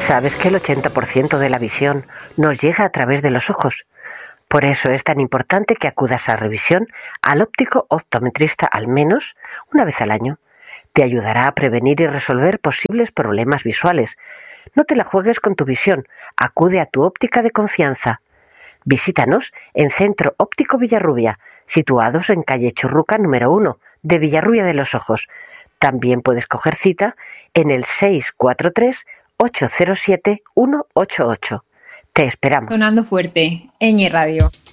Sabes que el 80% de la visión nos llega a través de los ojos. Por eso es tan importante que acudas a revisión al óptico optometrista al menos una vez al año. Te ayudará a prevenir y resolver posibles problemas visuales. No te la juegues con tu visión. Acude a tu óptica de confianza. Visítanos en Centro Óptico Villarrubia, situados en calle Churruca número 1 de Villarrubia de los Ojos. También puedes coger cita en el 643-807-188. Te esperamos. Sonando fuerte, Ñ Radio.